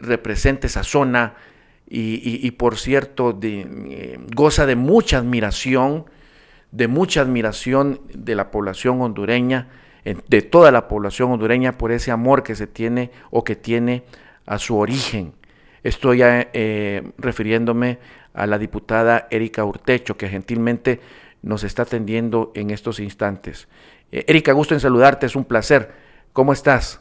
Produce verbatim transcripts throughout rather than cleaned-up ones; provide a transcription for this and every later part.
representa esa zona y, y, y por cierto, de, eh, goza de mucha admiración, de mucha admiración de la población hondureña, de toda la población hondureña por ese amor que se tiene o que tiene a su origen. Estoy eh, refiriéndome a la diputada Erika Urtecho, que gentilmente nos está atendiendo en estos instantes. Eh, Erika, gusto en saludarte, es un placer. ¿Cómo estás?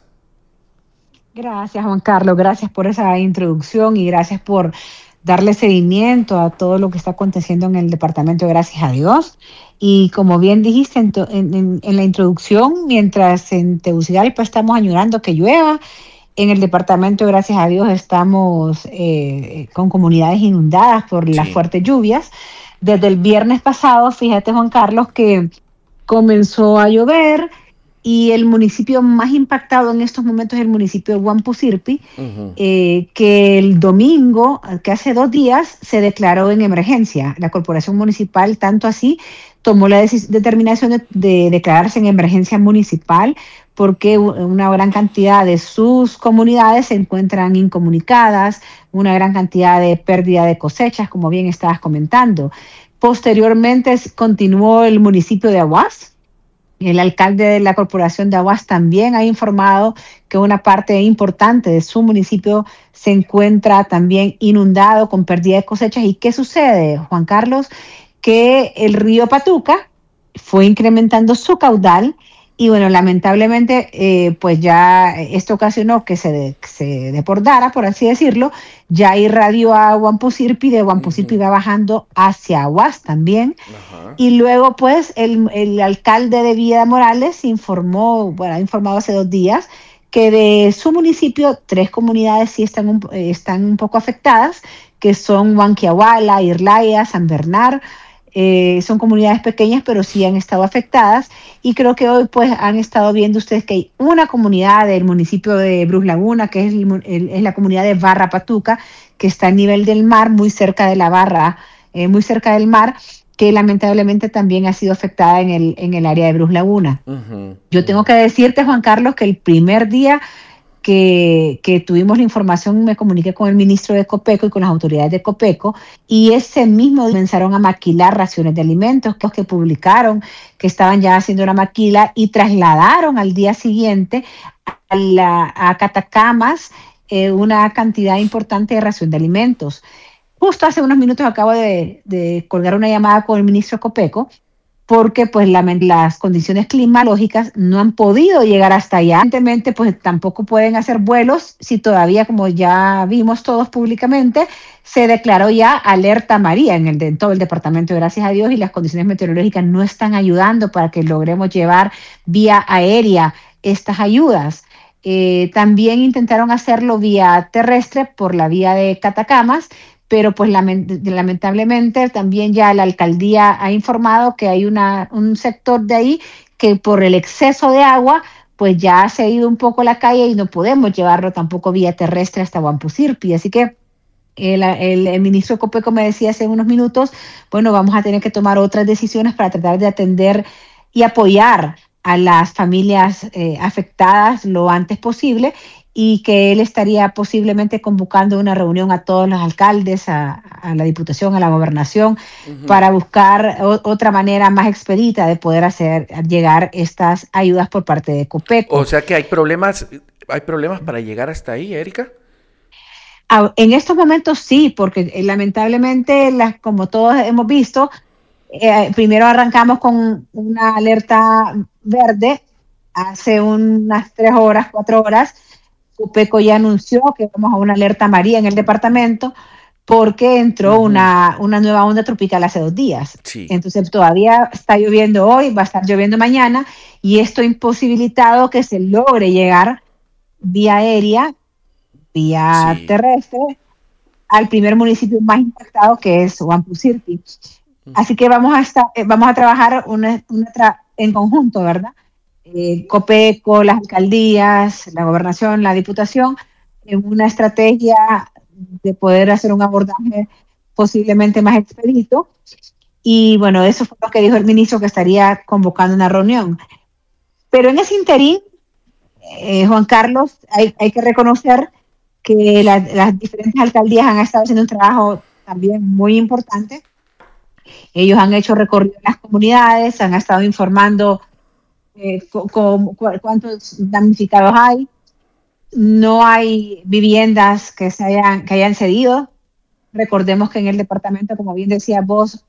Gracias, Juan Carlos, gracias por esa introducción y gracias por darle seguimiento a todo lo que está aconteciendo en el departamento, gracias a Dios. Y como bien dijiste en, en, en, en la introducción, mientras en Tegucigalpa estamos añorando que llueva, en el departamento, gracias a Dios, estamos eh, con comunidades inundadas por las Sí. fuertes lluvias. Desde el viernes pasado, fíjate, Juan Carlos, que comenzó a llover y el municipio más impactado en estos momentos es el municipio de Guampo Sirpi, Uh-huh. eh, que el domingo, que hace dos días, se declaró en emergencia. La corporación municipal, tanto así, tomó la decis- determinación de, de declararse en emergencia municipal porque una gran cantidad de sus comunidades se encuentran incomunicadas, una gran cantidad de pérdida de cosechas, como bien estabas comentando. Posteriormente continuó el municipio de Aguas. El alcalde de la Corporación de Aguas también ha informado que una parte importante de su municipio se encuentra también inundado con pérdida de cosechas. ¿Y qué sucede, Juan Carlos? Que el río Patuca fue incrementando su caudal y bueno, lamentablemente eh, pues ya esto ocasionó que se, de, se desbordara, por así decirlo, ya irradió a Guampo Sirpi, de Guampo Sirpi Uh-huh. va bajando hacia Aguas también. Ajá. Y luego, pues, el, el alcalde de Villa Morales informó, bueno, ha informado hace dos días, que de su municipio, tres comunidades sí están un, eh, están un poco afectadas, que son Huanquiahuala, Irlaya, San Bernard. Eh, son comunidades pequeñas, pero sí han estado afectadas. Y creo que hoy, pues, han estado viendo ustedes que hay una comunidad del municipio de Brus Laguna, que es, el, el, es la comunidad de Barra Patuca, que está a nivel del mar, muy cerca de la barra, eh, muy cerca del mar, que lamentablemente también ha sido afectada en el, en el área de Brus Laguna. Uh-huh. Yo tengo Uh-huh. que decirte, Juan Carlos, que el primer día que, que tuvimos la información me comuniqué con el ministro de Copeco y con las autoridades de Copeco y ese mismo día comenzaron a maquilar raciones de alimentos que, que publicaron que estaban ya haciendo una maquila y trasladaron al día siguiente a, la, a Catacamas eh, una cantidad importante de ración de alimentos. Justo hace unos minutos acabo de, de colgar una llamada con el ministro Copeco porque pues la, las condiciones climatológicas no han podido llegar hasta allá. Evidentemente pues tampoco pueden hacer vuelos si todavía, como ya vimos todos públicamente, se declaró ya alerta amarilla en, el, en todo el departamento, gracias a Dios, y las condiciones meteorológicas no están ayudando para que logremos llevar vía aérea estas ayudas. Eh, también intentaron hacerlo vía terrestre por la vía de Catacamas, pero pues lamentablemente también ya la alcaldía ha informado que hay una, un sector de ahí que por el exceso de agua pues ya se ha ido un poco la calle y no podemos llevarlo tampoco vía terrestre hasta Guampo Sirpi, así que el, el, el ministro Copeco me decía hace unos minutos, bueno, vamos a tener que tomar otras decisiones para tratar de atender y apoyar a las familias eh, afectadas lo antes posible y que él estaría posiblemente convocando una reunión a todos los alcaldes, a, a la diputación, a la gobernación, Uh-huh. para buscar o, otra manera más expedita de poder hacer llegar estas ayudas por parte de O Copeco. sea que hay problemas, hay problemas para llegar hasta ahí, Erika. En estos momentos sí, porque eh, lamentablemente, las, como todos hemos visto, eh, primero arrancamos con una alerta verde hace unas tres horas, cuatro horas. Copeco ya anunció que vamos a una alerta amarilla en el departamento porque entró Uh-huh. una, una nueva onda tropical hace dos días. Sí. Entonces todavía está lloviendo hoy, va a estar lloviendo mañana y esto ha imposibilitado que se logre llegar vía aérea, vía Sí. terrestre, al primer municipio más impactado, que es Guampo Sirpi. Así que vamos a, estar, vamos a trabajar una, una tra en conjunto, ¿verdad? Eh, Copeco, las alcaldías, la gobernación, la diputación, en una estrategia de poder hacer un abordaje posiblemente más expedito. Y bueno, eso fue lo que dijo el ministro, que estaría convocando una reunión. Pero en ese interín, eh, Juan Carlos, hay, hay que reconocer que la, las diferentes alcaldías han estado haciendo un trabajo también muy importante. Ellos han hecho recorrido en las comunidades, han estado informando eh, con, con, cuántos damnificados hay. No hay viviendas que, se hayan, que hayan cedido. Recordemos que en el departamento, como bien decía vos,